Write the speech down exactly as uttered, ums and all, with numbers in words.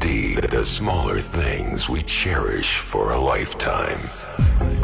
see the smaller things we cherish for a lifetime.